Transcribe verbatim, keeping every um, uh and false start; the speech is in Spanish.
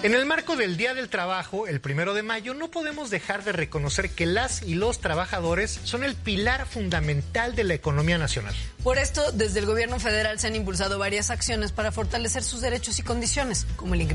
En el marco del Día del Trabajo, el primero de mayo, no podemos dejar de reconocer que las y los trabajadores son el pilar fundamental de la economía nacional. Por esto, desde el gobierno federal se han impulsado varias acciones para fortalecer sus derechos y condiciones, como el ingreso